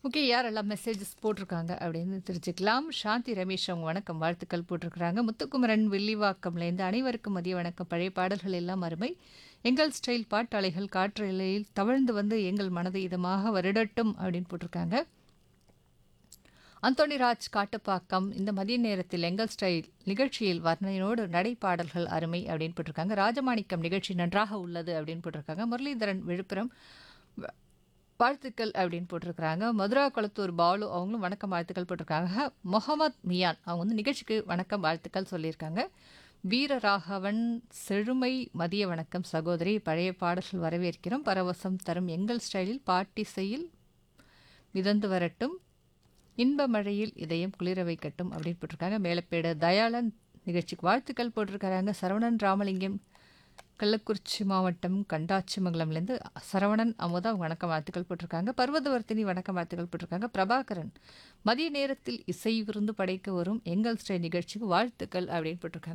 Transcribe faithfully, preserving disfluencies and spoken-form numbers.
Okay. யாரெல்லாம் messages போட்டிருக்காங்க அப்படின்னு தெரிஞ்சுக்கலாம். சாந்தி ரமேஷ் அவங்க வணக்கம் வாழ்த்துக்கள் போட்டிருக்கிறாங்க. முத்துக்குமரன் வில்லிவாக்கம்லேருந்து அனைவருக்கும் மதிய வணக்கம். பழைய பாடல்கள் எல்லாம் அருமை. எங்கள் ஸ்டைல் பாட்டாளிகள் காற்று எல்லையில் தவழ்ந்து வந்து எங்கள் மனதை இதமாக வருடட்டும் அப்படின்னு போட்டிருக்காங்க. அந்தோணிராஜ் காட்டுப்பாக்கம் இந்த மதிய நேரத்தில் எங்கள் ஸ்டைல் நிகழ்ச்சியில் வர்ணனையோடு நடைப்பாடல்கள் அருமை அப்படின்னு போட்டிருக்காங்க. ராஜமாணிக்கம் நிகழ்ச்சி நன்றாக உள்ளது அப்படின்னு போட்டிருக்காங்க. முரளிதரன் விழுப்புரம் வ- வாழ்த்துக்கள் அப்படின்னு போட்டிருக்கிறாங்க. மதுரா குளத்தூர் பாலு அவங்களும் வணக்கம் வாழ்த்துக்கள் போட்டிருக்காங்க. முகமது மியான் அவங்க வந்து நிகழ்ச்சிக்கு வணக்கம் வாழ்த்துக்கள் சொல்லியிருக்காங்க. வீரராகவன் செழுமை மதிய வணக்கம் சகோதரி. பழைய பாடல்கள் வரவேற்கிறோம். பரவசம் தரும் எங்கள் ஸ்டைலில் பாட்டிசையில் மிதந்து வரட்டும். இன்ப மழையில் இதயம் குளிர வைக்கட்டும் அப்படின்னு போட்டிருக்காங்க. மேலப்பேட தயாளன் நிகழ்ச்சிக்கு வாழ்த்துக்கள் போட்டிருக்காங்க. சரவணன் ராமலிங்கம் கள்ளக்குறிச்சி மாவட்டம் கண்டாச்சிமங்கலம்லேருந்து சரவணன் அமுதா வணக்கம் வாழ்த்துக்கள் போட்டிருக்காங்க. பர்வதவர்த்தினி வணக்கம் வாழ்த்துக்கள் போட்டிருக்காங்க. பிரபாகரன் மதிய நேரத்தில் இசை விருந்து படைக்க வரும் எங்கள் ஸ்டை நிகழ்ச்சிக்கு வாழ்த்துக்கள் அப்படின்னு போட்டிருக்காங்க.